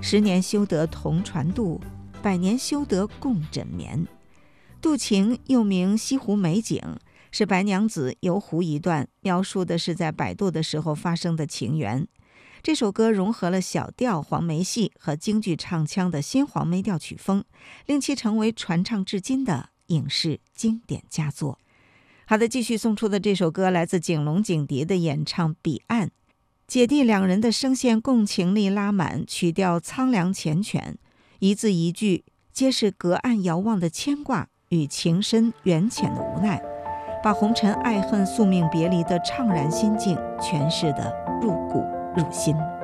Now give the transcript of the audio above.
10年修得同船渡，100年修得共枕眠。渡情又名西湖美景，是白娘子游湖一段，描述的是在摆渡的时候发生的情缘。这首歌融合了小调黄梅戏和京剧唱腔的新黄梅调曲风，令其成为传唱至今的影视经典佳作。好的，继续送出的这首歌来自景龙景蝶的演唱《彼岸》，姐弟2人的声线共情力拉满，曲调苍凉缱绻，一字一句皆是隔岸遥望的牵挂与情深缘浅的无奈，把红尘爱恨宿命别离的怅然心境诠释得入骨入心。